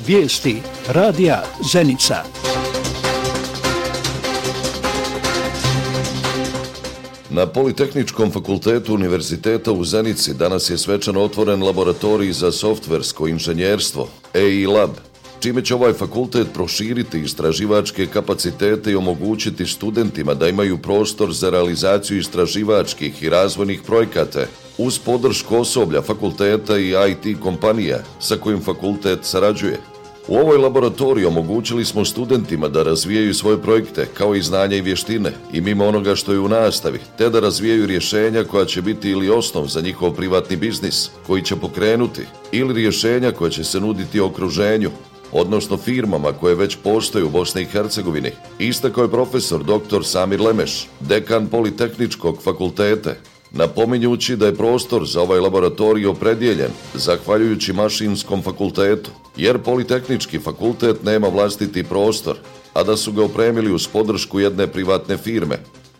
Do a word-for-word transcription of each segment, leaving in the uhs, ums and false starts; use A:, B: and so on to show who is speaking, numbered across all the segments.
A: Vijesti radija Zenica.
B: Na Politehničkom fakultetu Univerziteta u Zenici danas je svečano otvoren laboratorij za softversko inženjerstvo E I Lab, čime će ovaj fakultet proširiti istraživačke kapacitete i omogućiti studentima da imaju prostor za realizaciju istraživačkih i razvojnih projekata uz podršku osoblja fakulteta i I T kompanija sa kojim fakultet sarađuje. U ovoj laboratoriji omogućili smo studentima da razvijaju svoje projekte kao i znanja i vještine i mimo onoga što je u nastavi, te da razvijaju rješenja koja će biti ili osnov za njihov privatni biznis koji će pokrenuti ili rješenja koja će se nuditi okruženju, odnosno firmama koje već postoje u Bosni i Hercegovini, istakao je profesor doktor Samir Lemeš, dekan Politehničkog fakulteta, napominjući da je prostor za ovaj laboratorij opredijeljen zahvaljujući Mašinskom fakultetu, jer Politehnički fakultet nema vlastiti prostor, a da su ga opremili uz podršku jedne privatne firme.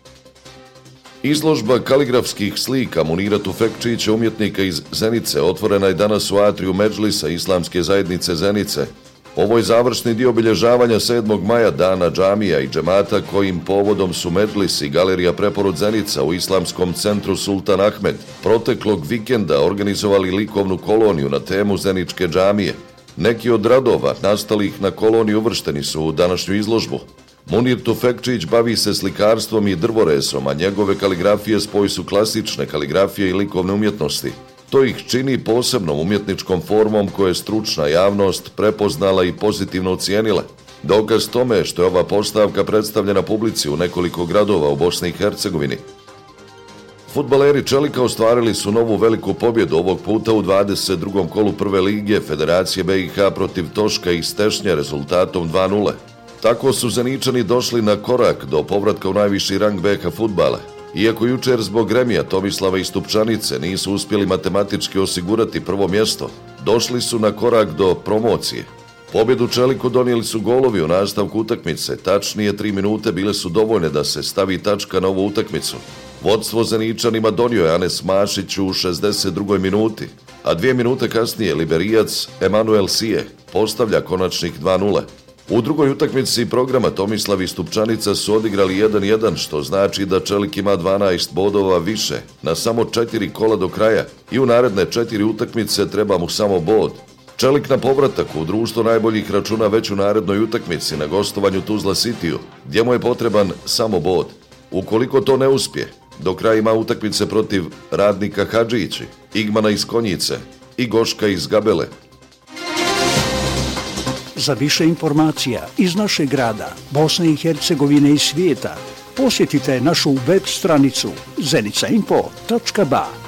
B: Izložba kaligrafskih slika Munira Tufekčića, umjetnika iz Zenice, otvorena je danas u atriju Medžlisa Islamske zajednice Zenice. Ovo je završni dio obilježavanja sedmog maja, dana džamija i džemata, kojim povodom su Medžlis i Galerija Preporod Zenica u Islamskom centru Sultan Ahmed proteklog vikenda organizovali likovnu koloniju na temu Zeničke džamije. Neki od radova nastalih na koloniji uvršteni su u današnju izložbu. Munir Tufekčić bavi se slikarstvom i drvoresom, a njegove kaligrafije spoj su klasične kaligrafije i likovne umjetnosti. To ih čini posebnom umjetničkom formom koje je stručna javnost prepoznala i pozitivno ocijenila. Dokaz tome što je ova postavka predstavljena publici u nekoliko gradova u Bosni i Hercegovini. Fudbaleri Čelika ostvarili su novu veliku pobjedu ovog puta u dvadeset drugom kolu prve lige Federacije B i H protiv Toška iz Tešnje rezultatom dva nula. Tako su Zeničani došli na korak do povratka u najviši rang B H fudbala. Iako jučer zbog remija Tomislava i Stupčanice nisu uspjeli matematički osigurati prvo mjesto, došli su na korak do promocije. Pobjedu Čeliku donijeli su golovi u nastavku utakmice, tačnije tri minute bile su dovoljne da se stavi tačka na ovu utakmicu. Vodstvo Zeničanima donio je Anes Mašić u šezdeset drugoj minuti, a dvije minute kasnije Liberijac Emanuel Sije postavlja konačnih dva nula. U drugoj utakmici programa Tomislav i Stupčanica su odigrali jedan jedan, što znači da Čelik ima dvanaest bodova više na samo četiri kola do kraja i u naredne četiri utakmice treba mu samo bod. Čelik na povratak u društvo najboljih računa već u narednoj utakmici na gostovanju Tuzla Cityu, gdje mu je potreban samo bod. Ukoliko to ne uspije, do kraja ima utakmice protiv Radnika Hadžići, Igmana iz Konjice i Goška iz Gabele.
A: Za više informacija iz našeg grada, Bosne i Hercegovine i svijeta, posjetite našu web stranicu zenica info tačka ba.